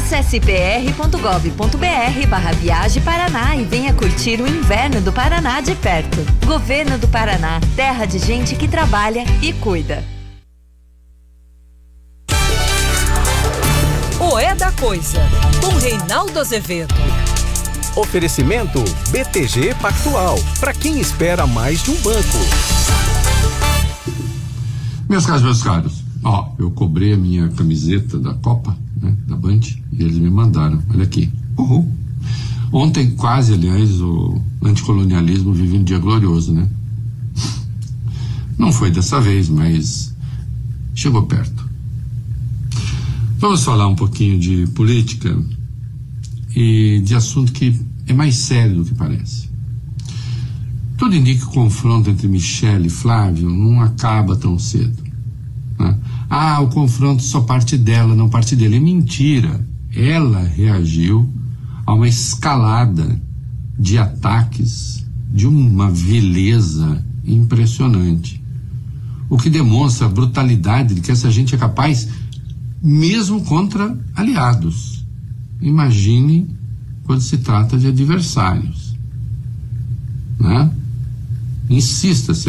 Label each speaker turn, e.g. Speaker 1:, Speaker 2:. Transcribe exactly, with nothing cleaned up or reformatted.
Speaker 1: Acesse pr.gov.br barra Viagem Paraná e venha curtir o inverno do Paraná de perto. Governo do Paraná, terra de gente que trabalha e cuida.
Speaker 2: O É da Coisa, com Reinaldo Azevedo.
Speaker 3: Oferecimento B T G Pactual, para quem espera mais de um banco.
Speaker 4: Meus caros, meus caros, ó, eu cobrei a minha camiseta da Copa, né, da Band, e eles me mandaram, olha aqui. Uhul. Ontem, quase, aliás, o anticolonialismo vive um dia glorioso, né? Não foi dessa vez, mas chegou perto. Vamos falar um pouquinho de política e de assunto que é mais sério do que parece. Tudo indica que o confronto entre Michele e Flávio não acaba tão cedo, né? Ah, o confronto só parte dela, não parte dele. É mentira. Ela reagiu a uma escalada de ataques de uma vileza impressionante, o que demonstra a brutalidade de que essa gente é capaz mesmo contra aliados. Imagine quando se trata de adversários, né? Insista-se